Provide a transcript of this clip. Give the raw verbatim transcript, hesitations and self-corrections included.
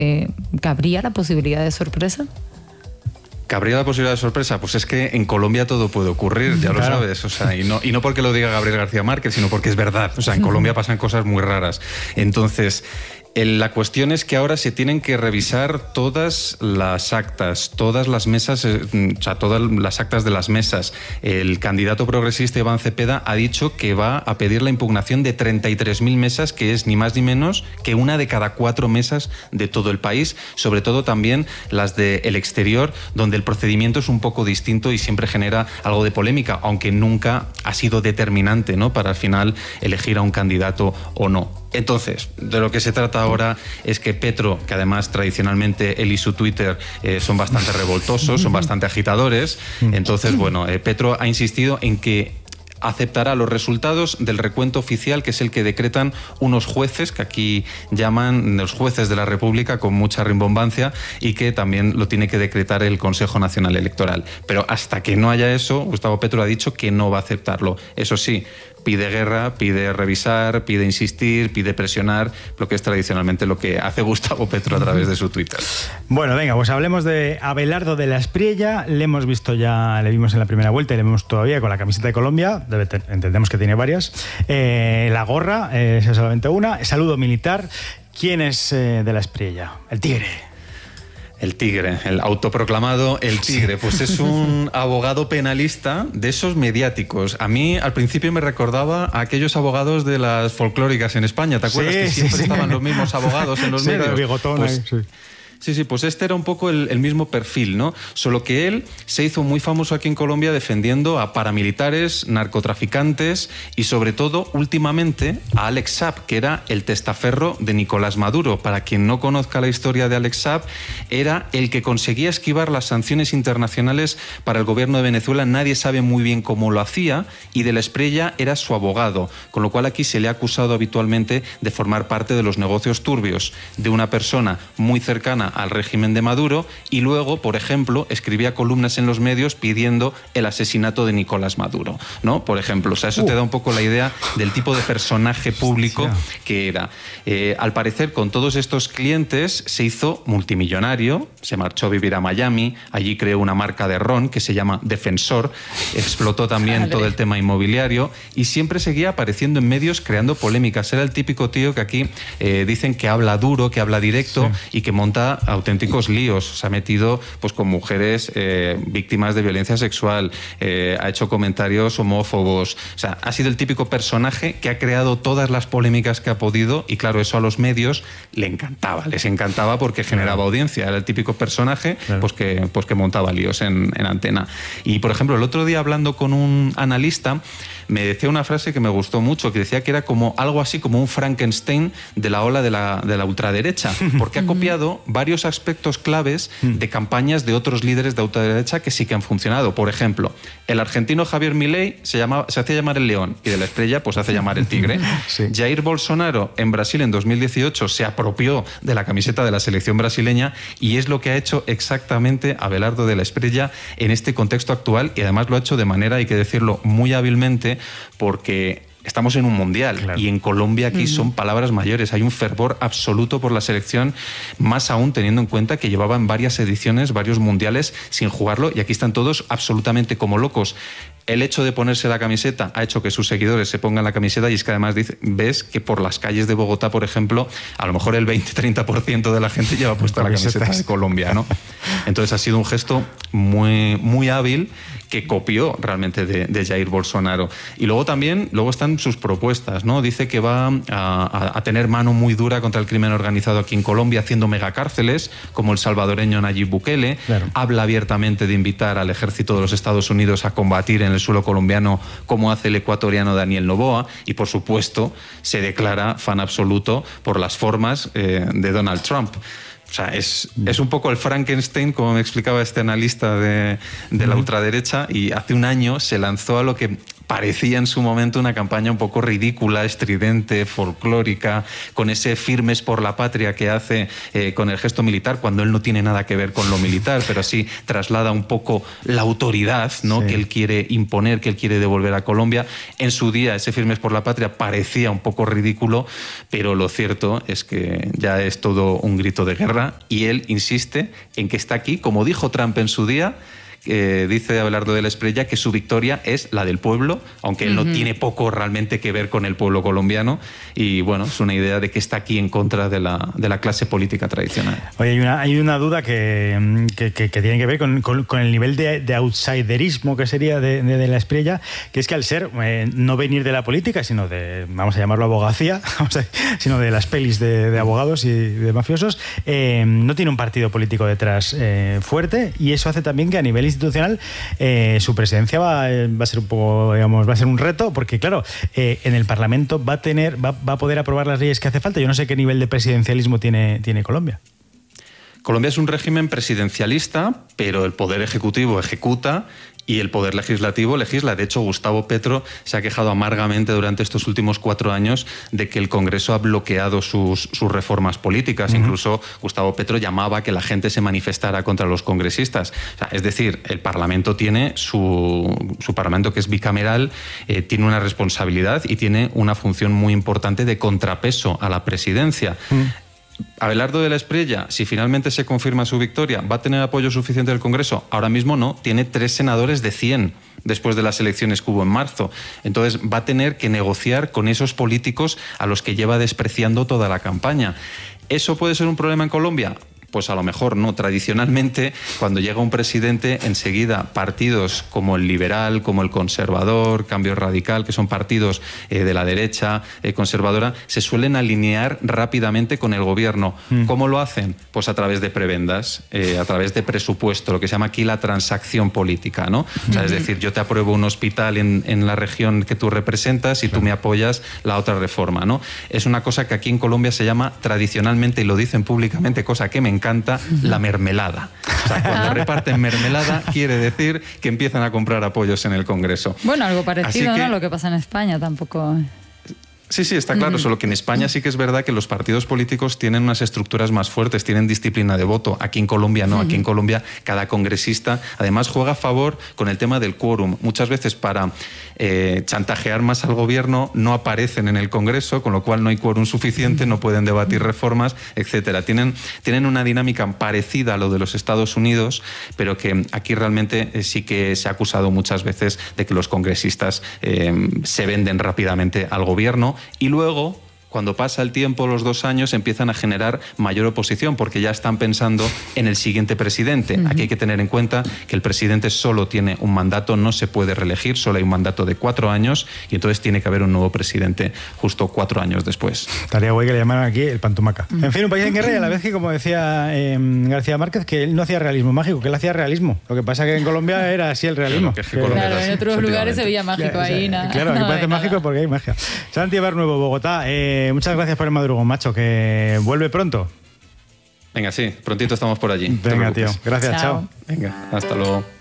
Eh, ¿Cabría la posibilidad de sorpresa? ¿Cabría la posibilidad de sorpresa? Pues es que en Colombia todo puede ocurrir, ya lo claro. sabes. O sea, y, no, y no porque lo diga Gabriel García Márquez, sino porque es verdad. O sea, en Colombia pasan cosas muy raras. Entonces, la cuestión es que ahora se tienen que revisar todas las actas, todas las mesas, o sea, todas las actas de las mesas. El candidato progresista Iván Cepeda ha dicho que va a pedir la impugnación de treinta y tres mil mesas, que es ni más ni menos que una de cada cuatro mesas de todo el país, sobre todo también las del exterior, donde el procedimiento es un poco distinto y siempre genera algo de polémica, aunque nunca ha sido determinante, ¿no?, para al final elegir a un candidato o no. Entonces, de lo que se trata ahora es que Petro, que además tradicionalmente él y su Twitter eh, son bastante revoltosos, son bastante agitadores, entonces, bueno, eh, Petro ha insistido en que aceptará los resultados del recuento oficial, que es el que decretan unos jueces, que aquí llaman los jueces de la República con mucha rimbombancia, y que también lo tiene que decretar el Consejo Nacional Electoral. Pero hasta que no haya eso, Gustavo Petro ha dicho que no va a aceptarlo. Eso sí, pide guerra, pide revisar, pide insistir, pide presionar, lo que es tradicionalmente lo que hace Gustavo Petro a través de su Twitter. Bueno, venga, pues hablemos de Abelardo de la Espriella. Le hemos visto ya, le vimos en la primera vuelta y le vemos todavía con la camiseta de Colombia. Debe ter, entendemos que tiene varias. Eh, la gorra, eh, es solamente una. Saludo militar. ¿Quién es eh, de la Espriella? El tigre. El tigre, el autoproclamado El Tigre, pues es un abogado penalista de esos mediáticos. A mí al principio me recordaba a aquellos abogados de las folclóricas en España, ¿te acuerdas? Sí, que siempre sí, estaban sí. los mismos abogados en los sí, medios. Bigotón, pues, ahí, sí. Sí, sí, pues este era un poco el, el mismo perfil, ¿no? Solo que él se hizo muy famoso aquí en Colombia defendiendo a paramilitares, narcotraficantes y sobre todo, últimamente, a Alex Saab, que era el testaferro de Nicolás Maduro. Para quien no conozca la historia de Alex Saab, era el que conseguía esquivar las sanciones internacionales para el gobierno de Venezuela. Nadie sabe muy bien cómo lo hacía, y de la Espriella era su abogado, con lo cual aquí se le ha acusado habitualmente de formar parte de los negocios turbios de una persona muy cercana al régimen de Maduro, y luego, por ejemplo, escribía columnas en los medios pidiendo el asesinato de Nicolás Maduro, ¿no? Por ejemplo, o sea, eso uh. te da un poco la idea del tipo de personaje público Hostia. que era. Eh, al parecer, con todos estos clientes se hizo multimillonario, se marchó a vivir a Miami, allí creó una marca de ron que se llama Defensor, explotó también todo el tema inmobiliario y siempre seguía apareciendo en medios creando polémicas. Era el típico tío que aquí eh, dicen que habla duro, que habla directo sí. y que monta auténticos líos. Se ha metido pues con mujeres eh, víctimas de violencia sexual, eh, ha hecho comentarios homófobos. O sea, ha sido el típico personaje que ha creado todas las polémicas que ha podido, y claro, eso a los medios le encantaba, les encantaba porque generaba claro. audiencia. Era el típico personaje claro. pues, que, pues que montaba líos en, en antena. Y por ejemplo, el otro día hablando con un analista, me decía una frase que me gustó mucho, que decía que era como algo así como un Frankenstein de la ola de la, de la ultraderecha, porque ha copiado varios aspectos claves de campañas de otros líderes de ultraderecha que sí que han funcionado. Por ejemplo, el argentino Javier Milei se, llamaba, se hacía llamar el León, y de la Espriella pues se hace llamar el Tigre. Sí. Jair Bolsonaro en Brasil en dos mil dieciocho se apropió de la camiseta de la selección brasileña, y es lo que ha hecho exactamente Abelardo de la Espriella en este contexto actual, y además lo ha hecho de manera, hay que decirlo, muy hábilmente, porque estamos en un mundial claro. y en Colombia aquí uh-huh. son palabras mayores. Hay un fervor absoluto por la selección, más aún teniendo en cuenta que llevaban varias ediciones, varios mundiales sin jugarlo, y aquí están todos absolutamente como locos. El hecho de ponerse la camiseta ha hecho que sus seguidores se pongan la camiseta, y es que además dice, ves que por las calles de Bogotá, por ejemplo, a lo mejor el veinte treinta por ciento de la gente lleva puesta la camiseta de Colombia, ¿no? Entonces ha sido un gesto muy, muy hábil que copió realmente de, de Jair Bolsonaro. Y luego también, luego están sus propuestas, ¿no? Dice que va a, a, a tener mano muy dura contra el crimen organizado aquí en Colombia, haciendo megacárceles, como el salvadoreño Nayib Bukele. Claro. Habla abiertamente de invitar al ejército de los Estados Unidos a combatir en el suelo colombiano, como hace el ecuatoriano Daniel Noboa, y por supuesto se declara fan absoluto por las formas eh, de Donald Trump. O sea, es, es un poco el Frankenstein, como me explicaba este analista de, de la ultraderecha, y hace un año se lanzó a lo que parecía en su momento una campaña un poco ridícula, estridente, folclórica, con ese firmes por la patria que hace eh, con el gesto militar, cuando él no tiene nada que ver con lo militar, pero sí traslada un poco la autoridad, ¿no? Sí. que él quiere imponer, que él quiere devolver a Colombia. En su día, ese firmes por la patria parecía un poco ridículo, pero lo cierto es que ya es todo un grito de guerra y él insiste en que está aquí, como dijo Trump en su día. Eh, dice Abelardo de la Espriella que su victoria es la del pueblo, aunque él uh-huh. no tiene poco realmente que ver con el pueblo colombiano, y bueno, es una idea de que está aquí en contra de la, de la clase política tradicional. Oye, hay una, hay una duda que, que, que, que tiene que ver con, con, con el nivel de, de outsiderismo que sería de, de, de la Espriella, que es que al ser eh, no venir de la política, sino de, vamos a llamarlo abogacía, vamos a, sino de las pelis de, de abogados y de mafiosos, eh, no tiene un partido político detrás eh, fuerte, y eso hace también que a nivel institucional eh, su presidencia va, va a ser un poco, digamos, va a ser un reto, porque claro, eh, en el Parlamento va a tener, va, va a poder aprobar las leyes que hace falta. Yo no sé qué nivel de presidencialismo tiene, tiene Colombia. Colombia es un régimen presidencialista, pero el poder ejecutivo ejecuta y el poder legislativo legisla. De hecho, Gustavo Petro se ha quejado amargamente durante estos últimos cuatro años de que el Congreso ha bloqueado sus, sus reformas políticas. Uh-huh. Incluso Gustavo Petro llamaba a que la gente se manifestara contra los congresistas. O sea, es decir, el Parlamento tiene su, su Parlamento, que es bicameral, eh, tiene una responsabilidad y tiene una función muy importante de contrapeso a la presidencia. Uh-huh. Abelardo de la Espriella, si finalmente se confirma su victoria, ¿va a tener apoyo suficiente del Congreso? Ahora mismo no, tiene tres senadores de cien después de las elecciones que hubo en marzo. Entonces va a tener que negociar con esos políticos a los que lleva despreciando toda la campaña. ¿Eso puede ser un problema en Colombia? Pues a lo mejor no. Tradicionalmente, cuando llega un presidente, enseguida partidos como el liberal, como el conservador, Cambio Radical, que son partidos eh, de la derecha eh, conservadora, se suelen alinear rápidamente con el gobierno. Mm. ¿Cómo lo hacen? Pues a través de prebendas, eh, a través de presupuesto, lo que se llama aquí la transacción política, ¿no? O sea, es decir, yo te apruebo un hospital en, en la región que tú representas y tú me apoyas la otra reforma, ¿no? Es una cosa que aquí en Colombia se llama tradicionalmente, y lo dicen públicamente, cosa que me encanta, encanta la mermelada. O sea, cuando reparten mermelada quiere decir que empiezan a comprar apoyos en el Congreso. Bueno, algo parecido, que, ¿no? Lo que pasa en España tampoco... Sí, sí, está claro, solo que en España sí que es verdad que los partidos políticos tienen unas estructuras más fuertes, tienen disciplina de voto. Aquí en Colombia no, aquí en Colombia cada congresista además juega a favor con el tema del quórum. Muchas veces para eh, chantajear más al gobierno no aparecen en el Congreso, con lo cual no hay quórum suficiente, no pueden debatir reformas, etcétera. Tienen, tienen una dinámica parecida a lo de los Estados Unidos, pero que aquí realmente eh, sí que se ha acusado muchas veces de que los congresistas eh, se venden rápidamente al gobierno. Y luego, cuando pasa el tiempo, los dos años, empiezan a generar mayor oposición porque ya están pensando en el siguiente presidente. Uh-huh. Aquí hay que tener en cuenta que el presidente solo tiene un mandato, no se puede reelegir, solo hay un mandato de cuatro años y entonces tiene que haber un nuevo presidente justo cuatro años después. Estaría guay que le llamaran aquí el pantumaca. Uh-huh. En fin, un país en guerra y a la vez que, como decía eh, García Márquez, que él no hacía realismo mágico, que él hacía realismo. Lo que pasa que en Colombia era así el realismo. Claro, que que claro en otros lugares se veía mágico, claro, ahí nada. Claro, aquí no, parece mágico nada. Porque hay magia. Santi Barnuevo, Bogotá. Eh, Muchas gracias por el madrugón, macho, que vuelve pronto. Venga, sí, prontito estamos por allí. Venga, tío. Gracias, chao. chao. Venga, hasta luego.